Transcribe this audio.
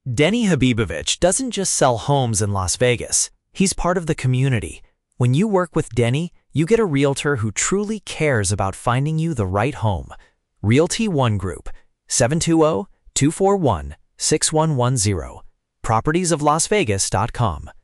Denny Habibovich doesn't just sell homes in Las Vegas. He's part of the community. When you work with Denny, you get a realtor who truly cares about finding you the right home. Realty One Group, 720-241-6110. propertiesoflasvegas.com.